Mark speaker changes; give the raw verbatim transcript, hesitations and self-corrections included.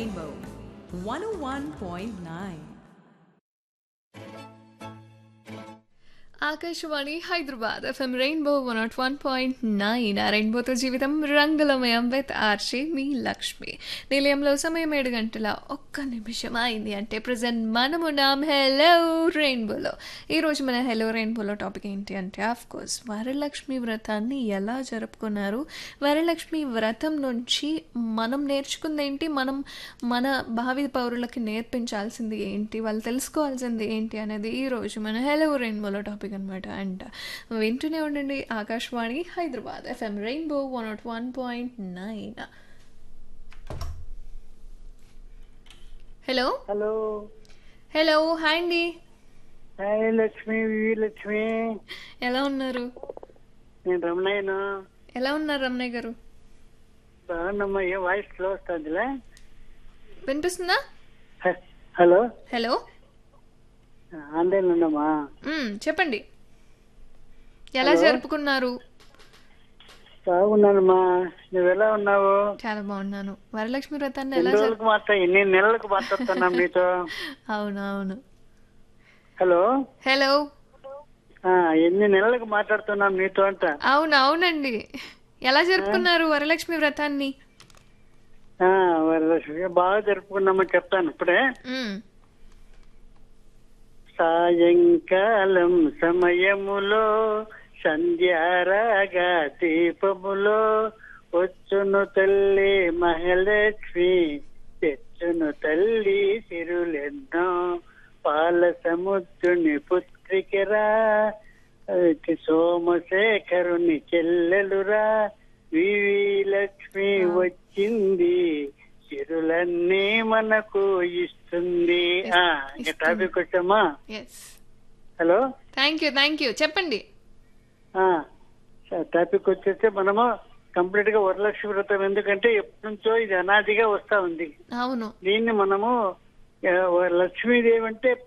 Speaker 1: Rainbow one oh one point nine.
Speaker 2: Akashvani Hyderabad FM rainbow one not one point nine ఆ రెయిన్బోతో జీవితం రంగులమయం with Arshi మీ లక్ష్మి. నిలయంలో సమయం ఏడు గంటల ఒక్క నిమిషం అయింది అంటే ప్రజెంట్ మనమున్నాం హెలో రెయిన్బోలో. ఈరోజు మన హెలో రెయిన్బోలో టాపిక్ ఏంటి అంటే ఆఫ్ కోర్స్ వరలక్ష్మి వ్రతాన్ని ఎలా జరుపుకున్నారు, వరలక్ష్మి వ్రతం నుంచి మనం నేర్చుకుంది ఏంటి, మనం మన భావి పౌరులకి నేర్పించాల్సింది ఏంటి, వాళ్ళు తెలుసుకోవాల్సింది ఏంటి అనేది ఈరోజు మన హెలో రెయిన్బోలో టాపిక్ అనమాట. అండ్ వింటూనే ఉండండి Akashvani Hyderabad FM rainbow one not one point nine. Hello
Speaker 3: hello
Speaker 2: hello hi అండి,
Speaker 3: హాయ్ లక్ష్మి, విజయలక్ష్మి.
Speaker 2: ఎలా ఉన్నారు?
Speaker 3: నేను రమణయ్యను.
Speaker 2: ఎలా ఉన్నారు రమణయ్య గారు?
Speaker 3: బాగున్నమ్మా. ఏ వాయిస్ స్లో వస్తుందిలే.
Speaker 2: వినిపిస్తుందా?
Speaker 3: హ- హలో
Speaker 2: హలో
Speaker 3: ఆన్లైన్ ఉన్నామా?
Speaker 2: మ్మ్, చెప్పండి ఎలా
Speaker 3: హలో.
Speaker 2: జరుపుకున్నారు?
Speaker 3: బాగున్నానమ్మా. నువ్వు ఎలా ఉన్నావు?
Speaker 2: చాలా బాగున్నాను. వరలక్ష్మి వ్రతాన్ని
Speaker 3: ఎన్ని
Speaker 2: ఎలా జరుపు
Speaker 3: రోజులకు మాట్లా ఎన్ని నెలలకు మాట్లాడుతున్నాం నీతో?
Speaker 2: అవును అవును.
Speaker 3: హలో
Speaker 2: హలో
Speaker 3: ఆ, ఎన్ని నెలలకు మాట్లాడుతున్నాం నీతో అంట.
Speaker 2: అవును అవునండి. ఎలా జరుపుకున్నారు వరలక్ష్మి వ్రతాన్ని?
Speaker 3: ఆ, వరలక్ష్మి బాగా జరుపుకున్నామని చెప్తాను ఇప్పుడే.
Speaker 2: మ్మ్.
Speaker 3: సాయంకాలం సమయములో సంధ్యారాగా దీపములో వచ్చును తల్లి మహాలక్ష్మి, తెచ్చును తల్లి సిరులెన్నో, పాల సముద్రుని పుత్రికరా, సోమశేఖరుని చెల్లెలురా, వివి లక్ష్మి వచ్చింది, చిరులన్నీ మనకు ఇస్తుంది. ఆ, ఇంకా టాపిక్ వచ్చామా?
Speaker 2: Yes,
Speaker 3: hello
Speaker 2: thank you thank you చెప్పండి.
Speaker 3: ఆ, టాపిక్ వచ్చేస్తే మనము కంప్లీట్ గా వరలక్ష్మి వ్రతం, ఎందుకంటే ఎప్పటి నుంచో ఇది అనాదిగా వస్తా ఉంది.
Speaker 2: అవును
Speaker 3: దీన్ని మనము ఆ, లక్ష్మీదేవి అంటే